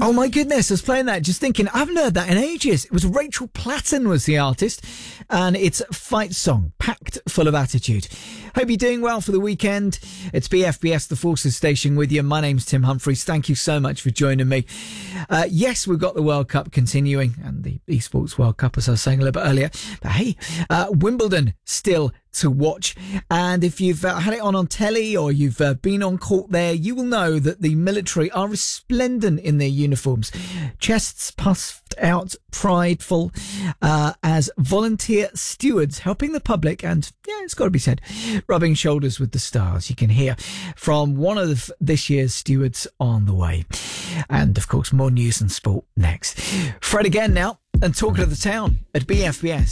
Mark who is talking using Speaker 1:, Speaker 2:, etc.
Speaker 1: Oh my goodness, I was playing that just thinking, I haven't heard that in ages. It was Rachel Platten was the artist, and it's a fight song, packed full of attitude. Hope you're doing well for the weekend. It's BFBS, the Forces Station with you. My name's Tim Humphreys. Thank you so much for joining me. Yes, we've got the World Cup continuing, and the Esports World Cup, as I was saying a little bit earlier. But hey, Wimbledon still to watch, and if you've had it on telly or you've been on court there, you will know that the military are resplendent in their uniforms, chests puffed out, prideful, as volunteer stewards helping the public, and yeah, it's got to be said, rubbing shoulders with the stars. You can hear from one of this year's stewards on the way, and of course more news and sport next. Fred again now, and talking of the town at BFBS.